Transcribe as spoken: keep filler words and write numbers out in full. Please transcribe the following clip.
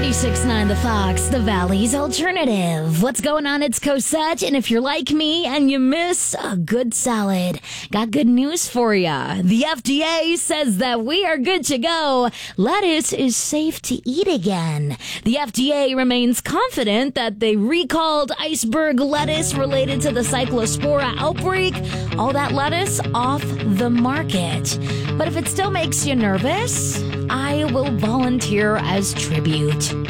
ninety-six point nine The Fox, the Valley's alternative. What's going on? It's Cosette, and if you're like me and you miss a good salad, got good news for you. The F D A says that we are good to go. Lettuce is safe to eat again. The F D A remains confident that the recalled iceberg lettuce related to the Cyclospora outbreak, all that lettuce off the market. But if it still makes you nervous, I will volunteer as tribute.